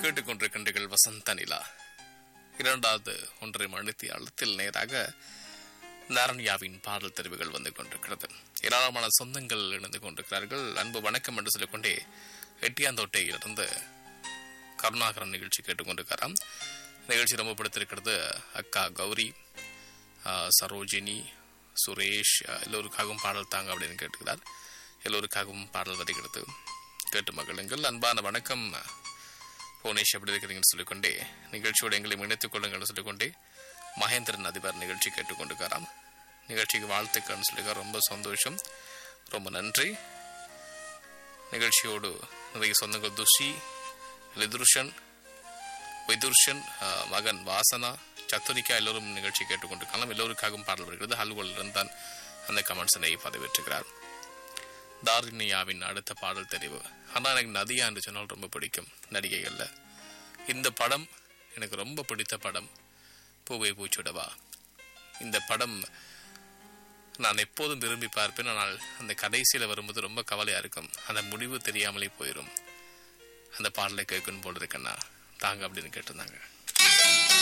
கேட்டுக்கொண்டிருக்கின்றீர்கள் வசந்த நிலா. இரண்டாவது ஒன்றை மணித்தியாலத்தில் நேராக நாரண்யாவின் பாடல் தெரிவுகள் வந்து கொண்டிருக்கிறது. ஏராளமான சொந்தங்கள் இணைந்து கொண்டிருக்கிறார்கள். அன்பு வணக்கம் என்று சொல்லிக்கொண்டே எட்டியாந்தோட்டையிலிருந்து கருணாகரன் நிகழ்ச்சி கேட்டுக்கொண்டிருக்கிறாராம். நிகழ்ச்சி ரொம்ப பிடித்திருக்கிறது. அக்கா கௌரி, சரோஜினி, சுரேஷ் எல்லோருக்காகவும் பாடல் தாங்க அப்படின்னு கேட்டுக்கிறார். எல்லோருக்காகவும் பாடல் வருகிறது, கேட்டு மகிழுங்கள். அன்பான வணக்கம் புவனேஷ், எப்படி இருக்கிறீங்கன்னு சொல்லிக்கொண்டே நிகழ்ச்சியோடு எங்களை இணைத்துக் கொள்ளுங்கள்னு சொல்லிக்கொண்டே மகேந்திரன் அதிபர் நிகழ்ச்சி கேட்டுக்கொண்டிருக்காராம். நிகழ்ச்சிக்கு வாழ்த்துக்கள்னு சொல்லியிருக்கார். ரொம்ப சந்தோஷம், ரொம்ப நன்றி. நிகழ்ச்சியோடு நிறைய சொந்தங்கள் துஷி, விதுர்ஷன், மகன் வாசனா, சத்துரிக்கா எல்லோரும் நிகழ்ச்சி கேட்டுக்கொண்டிருக்கலாம். எல்லோருக்காகவும் பாடல் வருகிறது. ஹல்கோல் இருந்தான் அந்த கமெண்ட்ஸை பதிவேற்றுகிறார். தாரிணியாவின் அடுத்த பாடல் தெரிவு. ஆனால் எனக்கு நதியா என்று சொன்னால் ரொம்ப பிடிக்கும் நடிகைகள்ல. இந்த படம் எனக்கு ரொம்ப பிடித்த படம் பூவை பூச்சுடவா. இந்த படம் நான் எப்போதும் விரும்பி பார்ப்பேன். ஆனால் அந்த கடைசியில் வரும்போது ரொம்ப கவலையா இருக்கும். அந்த முடிவு தெரியாமலே போயிடும். அந்த பாடலை கேட்கணும் போல இருக்கேன்னா தாங்க அப்படின்னு கேட்டிருந்தாங்க.